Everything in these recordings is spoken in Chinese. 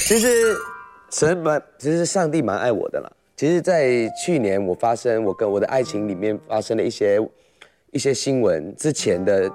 其实其实上帝蛮爱我的啦。其实，在去年我跟我的爱情里面发生了一些新闻。之前的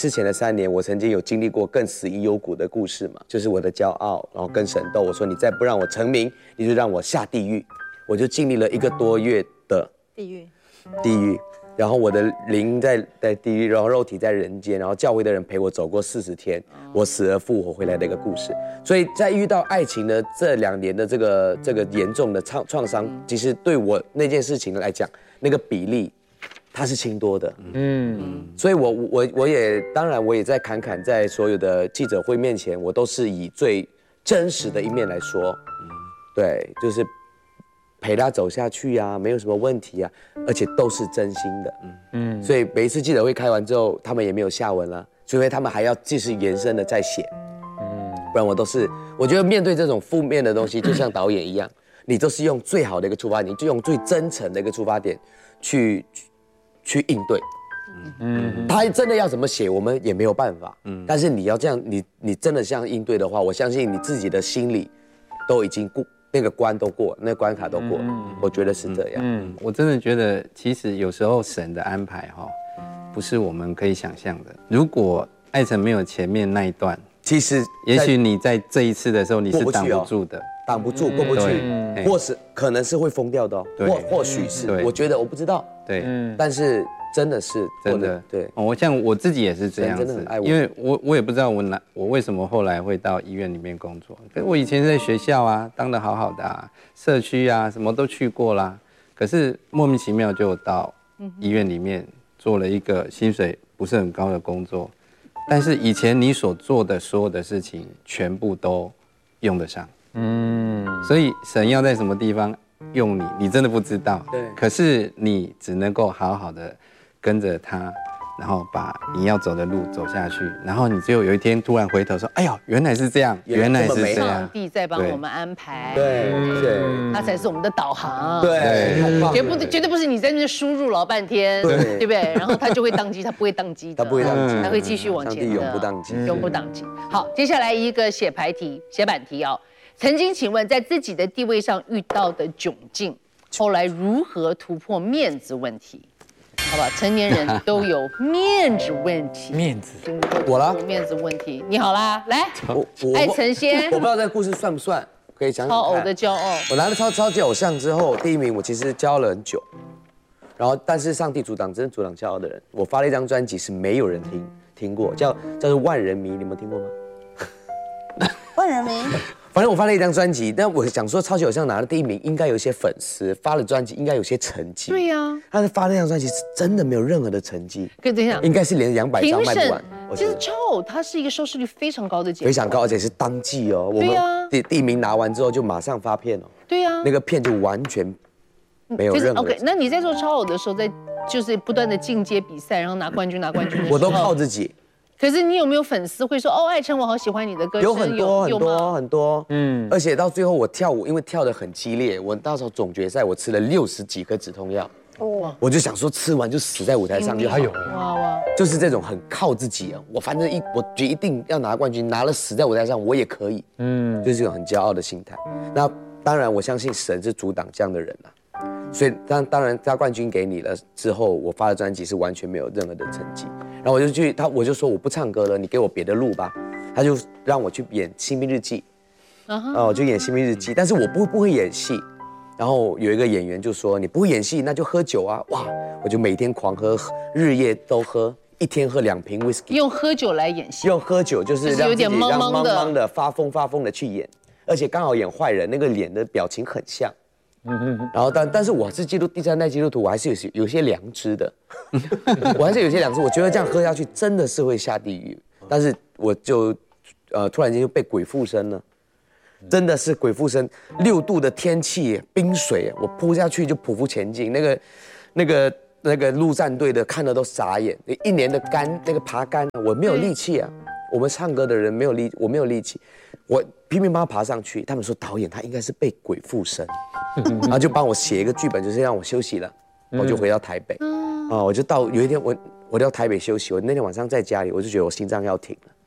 3年，我曾经有经历过更死因幽谷的故事嘛，就是我的骄傲，然后跟神斗，我说你再不让我成名，你就让我下地狱。我就经历了1个多月的地狱。然后我的灵在地狱，然后肉体在人间，然后教会的人陪我走过40天，我死而复活回来的一个故事。所以在遇到爱情的这2年的这个严重的创伤，其实对我那件事情来讲，那个比例它是轻多的。所以我也当然我也在侃在所有的记者会面前，我都是以最真实的一面来说，对，就是陪他走下去啊，没有什么问题啊，而且都是真心的。所以每一次记者会开完之后，他们也没有下文了，除非他们还要继续延伸的再写。不然我觉得面对这种负面的东西，就像导演一样，你都是用最好的一个出发点，就用最真诚的一个出发点去应对。他真的要怎么写，我们也没有办法。但是你要这样，你真的这样应对的话，我相信你自己的心里都已经那个关都过，那个关卡都过，我觉得是这样。 我真的觉得，其实有时候神的安排不是我们可以想象的。如果艾成没有前面那一段， 其实也许你在这一次的时候你是挡不住的， 挡不住，过不去，或是可能是会疯掉的或许是，我觉得我不知道， 对， 但是真的是真的， 对。 我像我自己也是这样子， 真的很爱我， 因为我也不知道我为什么后来会到医院里面工作。可是我以前在学校啊，当得好好的啊，社区啊，什么都去过啦。可是莫名其妙就到医院里面做了一个薪水不是很高的工作，但是以前你所做的所有的事情全部都用得上。所以神要在什么地方用你，你真的不知道。 对。 可是你只能够好好的跟着他，然后把你要走的路走下去，然后你就有一天突然回头说：“哎呦，原来是这样，原来是这样。” 上帝在帮我们安排， 对， 他才是我们的导航， 对， 绝对不是你在那边输入老半天，对不对？然后他就会宕机，他不会宕机的，他会继续往前的， 上帝永不宕机， 永不宕机。好，接下来一个写板题哦。曾经请问，在自己的地位上遇到的窘境，后来如何突破面子问题？好吧，成年人都有面子问题。 面子， 我啦， 面子问题，你好啦，来，艾成先， 我不知道这个故事算不算，可以讲讲看。 超偶的骄傲， 我拿了超级偶像之后，第1名，我其实骄傲了很久，然后但是上帝阻挡，真的阻挡骄傲的人。我发了一张专辑是没有人听过，叫做《万人迷》，你们听过吗？ 万人迷。 反正我发了一张专辑，但我想说超级偶像拿了第1名，应该有一些粉丝，发了专辑应该有些成绩。 对呀， 他发那张专辑是真的没有任何的成绩。 跟这样， 应该是连200张卖不完。 其实超偶它是一个收视率非常高的节目， 非常高，而且是当季哦。 对呀， 第1名拿完之后就马上发片哦。 对呀， 那个片就完全没有任何。 OK， 那你在做超偶的时候，就是不断的进阶比赛，然后拿冠军的时候， 我都靠自己。 可是你有没有粉丝会说哦，艾成我好喜欢你的歌声？ 有很多，而且到最后我跳舞，因为跳得很激烈，我到时候总决赛我吃了60几颗止痛药，我就想说吃完就死在舞台上就好。 哇， 就是这种很靠自己啊，我反正我决定要拿冠军，拿了死在舞台上我也可以，就是这种很骄傲的心态。那当然我相信神是阻挡这样的人啊。所以当然他冠军给你了之后，我发的专辑是完全没有任何的成绩。然后我就说我不唱歌了，你给我别的路吧。他就让我去演《新兵日记》，我就演《新兵日记》，但是我不会演戏。然后有一个演员就说你不会演戏，那就喝酒啊！哇，我就每天狂喝，日夜都喝，一天喝2瓶 whisky。 用喝酒来演戏？ 用喝酒就是让有点茫茫的发疯的去演，而且刚好演坏人，那个脸的表情很像。然后但是我是第三代基督徒，我还是有些良知的，我还是有些良知。我觉得这样喝下去真的是会下地狱，但是我就突然间就被鬼附身了，真的是鬼附身。6度的天气，冰水，我扑下去就匍匐前进。那个陆战队的看了都傻眼，1年的那个爬杆，我没有力气啊。我们唱歌的人我没有力气，我拼命帮他爬上去。他们说导演他应该是被鬼附身，然后就帮我写一个剧本，就是让我休息了。我就回到台北，我就有一天我到台北休息。我那天晚上在家里，我就觉得我心脏要停了，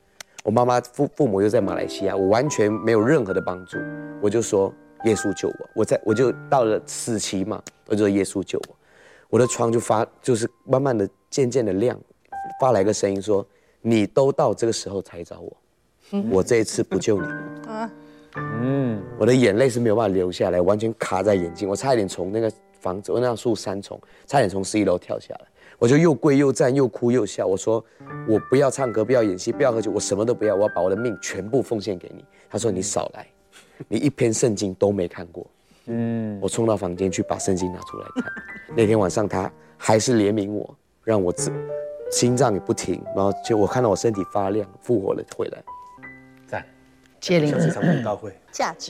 我妈妈父母又在马来西亚，我完全没有任何的帮助，我就说耶稣救我，我就到了死期嘛，我就说耶稣救我，我的窗就是慢慢的渐渐的亮，发来一个声音说，你都到这个时候才找我，我这一次不救你了。我的眼泪是没有办法流下来，完全卡在眼睛，我差一点从那个房子，我那树3重，差点从11楼跳下来。我就又跪又站又哭又笑，我说我不要唱歌，不要演戏，不要喝酒，我什么都不要，我要把我的命全部奉献给你。他说你少来，你一篇圣经都没看过。我冲到房间去把圣经拿出来看。那天晚上他还是怜悯我，让我心脏也不停，然后就我看到我身体发亮，复活了回来。 赞， 接灵就是场布道会价值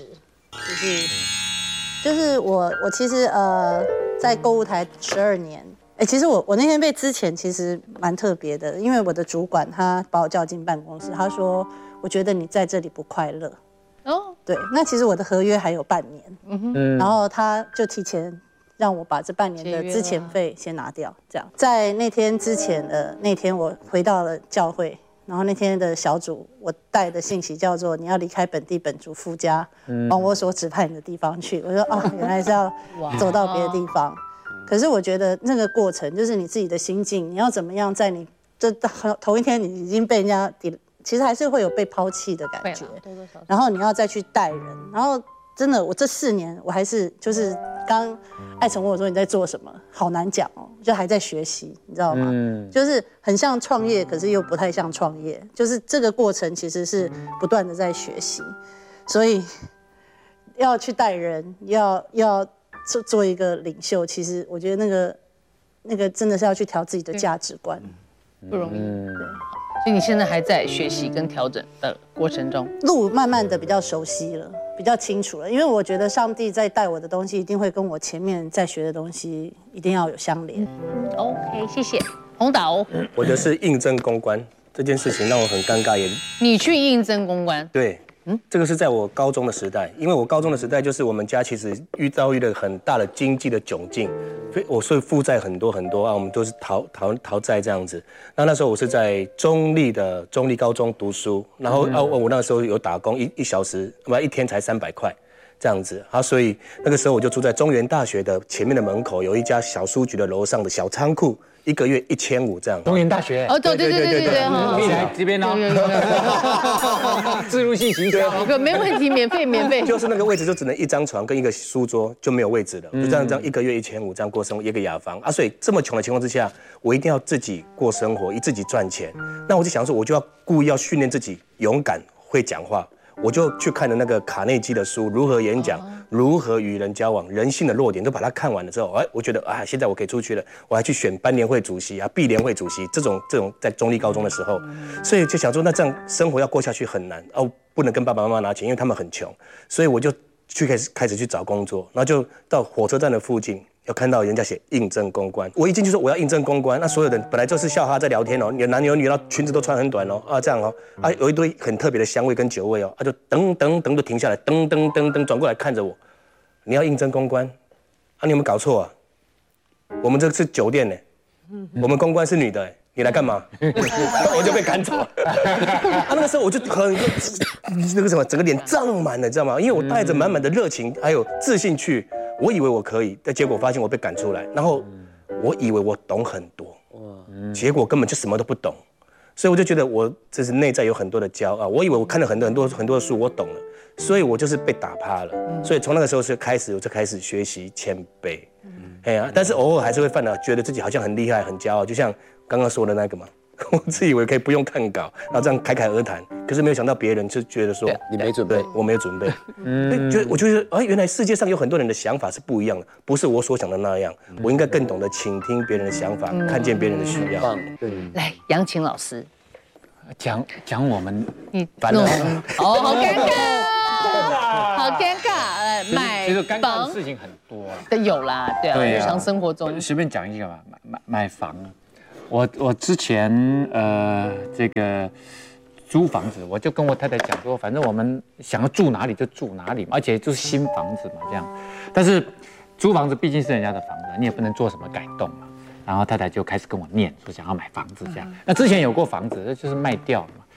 就是我其实在购物台12年。其实我那天被资遣其实蛮特别的，因为我的主管他把我叫进办公室，他说我觉得你在这里不快乐。对，那其实我的合约还有半年，然后他就提前让我把这半年的资遣费先拿掉，这样。在那天之前的那天，我回到了教会，然后那天的小组我带的信息叫做你要离开本地本族夫家，往我所指派你的地方去。我说原来是要走到别的地方。可是我觉得那个过程就是你自己的心境，你要怎么样在你这头一天你已经被人家其实还是会有被抛弃的感觉，然后你要再去带人，然后真的我这4年我还是就是刚艾成问我说你在做什么，好难讲哦，就还在学习，你知道吗？就是很像创业，可是又不太像创业，就是这个过程其实是不断的在学习，所以要去带人，要做一个领袖，其实我觉得那个真的是要去调自己的价值观， 不容易。对，所以你现在还在学习跟调整的过程中， 路慢慢的比较熟悉了，比较清楚了。因为我觉得上帝在带我的东西，一定会跟我前面在学的东西一定要有相连。 OK， 谢谢洪导。 我的是应征公关这件事情让我很尴尬，也你去应征公关？ 对。这个是在我高中的时代，因为我高中的时代就是我们家其实遭遇了很大的经济的窘境，所以负债很多啊，我们都是逃债这样子。那时候我是在中立高中读书，然后我那时候有打工，一小时一天才300块这样子啊，所以那个时候我就住在中原大学的前面的门口，有一家小书局的楼上的小仓库。1个月1500这样。 中原大学对， 可以来这边哦。置入性行销， 没问题，免费。 就是那个位置就只能1张床跟一个书桌，就没有位置了，就这样1个月1500这样过生活，一个雅房啊。所以这么穷的情况之下，我一定要自己过生活，自己赚钱。那我就想说，我就要故意要训练自己勇敢会讲话。我就去看了那个卡内基的书，如何演讲，如何与人交往，人性的弱点，都把它看完了之后，我觉得现在我可以出去了，我还去选班联会主席毕联会主席，这种在中立高中的时候，所以就想说，那这样生活要过下去很难不能跟爸爸妈妈拿钱，因为他们很穷，所以我就开始去找工作，然后就到火车站的附近。有看到人家写应征公关，我一进去说我要应征公关，那所有人本来就是笑哈在聊天有男有女，然后裙子都穿很短这样有一堆很特别的香味跟酒味就噔就停下来，噔转过来看着我，你要应征公关你有没有搞错我们这是酒店呢，我们公关是女的你来干嘛？我就被赶走了。那个时候我就那个什么，整个脸涨满了，知道吗？因为我带着满满的热情还有自信去。我以为我可以，但结果发现我被赶出来。然后我以为我懂很多，结果根本就什么都不懂。所以我就觉得我这是内在有很多的骄傲。我以为我看了很多的书，我懂了，所以我就是被打趴了。所以从那个时候我就开始学习谦卑。但是偶尔还是会犯了，觉得自己好像很厉害、很骄傲，就像刚刚说的那个嘛。我自以为可以不用看稿，然后这样侃侃而谈，可是没有想到别人就觉得说你没准备， 我没有准备。我觉得原来世界上有很多人的想法是不一样的，不是我所想的那样。我应该更懂得倾听别人的想法，看见别人的需要。 来，杨琴老师讲我们烦了，好尴尬，好尴尬。 其实尴尬的事情很多有啦，对啊，日常生活中随便讲一个吧，买房。我之前这个租房子，我就跟我太太讲说，反正我们想要住哪里就住哪里嘛，而且就是新房子嘛这样。但是租房子毕竟是人家的房子，你也不能做什么改动嘛。然后太太就开始跟我念说想要买房子这样。那之前有过房子，就是卖掉了嘛。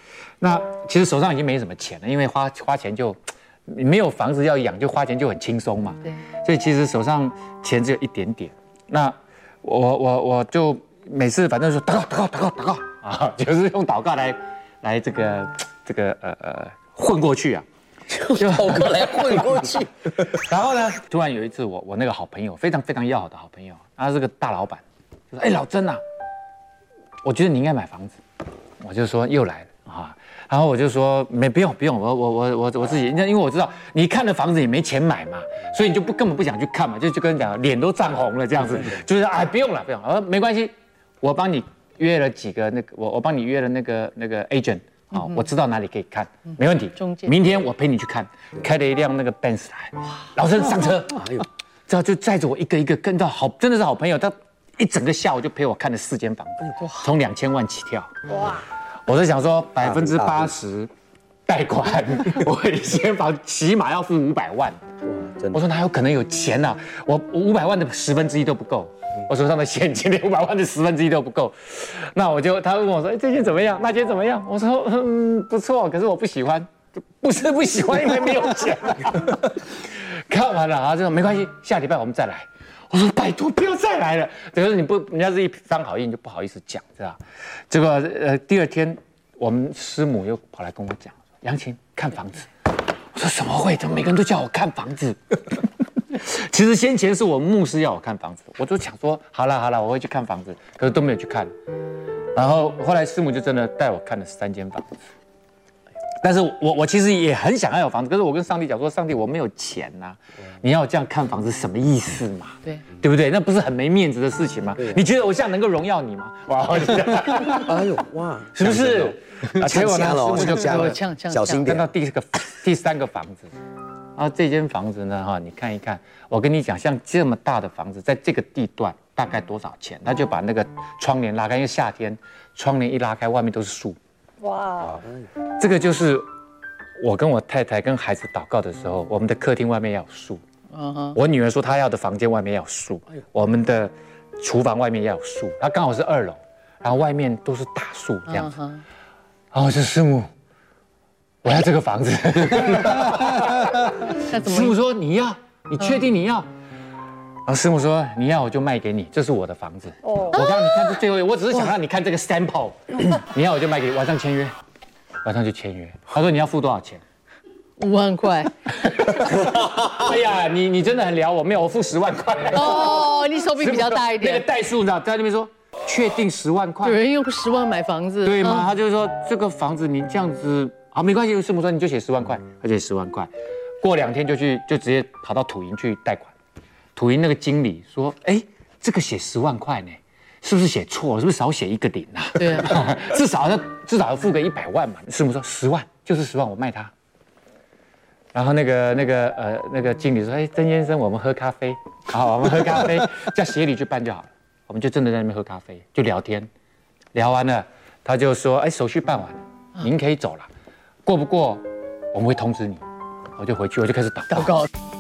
那其实手上已经没什么钱了，因为花钱就没有房子要养，就花钱就很轻松嘛。 对， 所以其实手上钱只有一点点。那我就每次反正说祷告啊，就是用祷告来这个混过去啊。 就跑过来混过去。 然后呢，突然有一次我那个好朋友，非常非常要好的好朋友，他是个大老板，就说：“哎，老曾啊，我觉得你应该买房子。”我就说又来了啊，然后我就说不用，我自己，因为我知道你看了房子也没钱买嘛，所以你就根本不想去看嘛，就跟你讲脸都涨红了这样子，就是不用了，没关系，我帮你约了几个我帮你约了那个 agent。好，我知道哪里可以看，没问题。明天我陪你去看，开了一辆那个 Benz 来，老曾上车，哎呦，这样就载着我一个一个跟到真的是好朋友，他一整个下午就陪我看了4间房子，从2000万起跳。哇！我就想说80%贷款，我1间房起码要付500万。哇，真的！我说哪有可能有钱啊？我500万的1/10都不够。我手上的现金连500万的1/10都不够，那他问我说：“这间怎么样？那间怎么样？”我说：“不错，可是我不喜欢，不是不喜欢，因为没有钱。”看完了啊，就说没关系，下礼拜我们再来。我说：“拜托，不要再来了。”可是人家是一番好意，你就不好意思讲，是吧？结果第2天，我们师母又跑来跟我讲：“杨琴看房子。”我说：“怎么会？怎么每个人都叫我看房子？”其实先前是我牧师要我看房子，我就想说好了，我会去看房子，可是都没有去看。然后后来师母就真的带我看了3间房子。但是我其实也很想要有房子，可是我跟上帝讲说，上帝我没有钱呐，你要这样看房子什么意思嘛？对不对？那不是很没面子的事情吗？你觉得我这样能够荣耀你吗？哇！ 哎呦哇， 是不是？结果呢，师母就跟我小心点。 看到第3个房子。然后这间房子呢，哈，你看一看，我跟你讲，像这么大的房子，在这个地段大概多少钱？他就把那个窗帘拉开，因为夏天窗帘一拉开，外面都是树。哇，这个就是我跟我太太跟孩子祷告的时候，我们的客厅外面要有树。我女儿说她要的房间外面要有树，我们的厨房外面要有树。它刚好是2楼，然后外面都是大树这样子。然后就师母。我要这个房子。师母说你确定你要？然后师母说你要我就卖给你，这是我的房子。我刚刚你看这最后，我只是想让你看这个 sample。你要我就卖给你，晚上签约，晚上就签约。他说你要付多少钱 ？5万块。 哎呀，你真的很撩我，没有，我付10万块。 哦，你手笔比较大一点。 那个代数呢，在那边说确定10万块。 有人用10万买房子， 对吗？他就说这个房子你这样子。好，没关系。师母说你就写10万块，而且10万块，过2天就直接跑到土银去贷款。土银那个经理说，哎，这个写10万块呢，是不是写错了？是不是少写1个0啊？ 对啊， 至少要付个100万嘛。师母说10万就是10万，我卖他。然后那个经理说，哎，曾先生，我们喝咖啡，好，我们喝咖啡，叫协理去办就好了。我们就真的在那边喝咖啡，就聊天，聊完了，他就说，哎，手续办完了，您可以走了。过不过，我们会通知你。我就回去，我就开始祷告。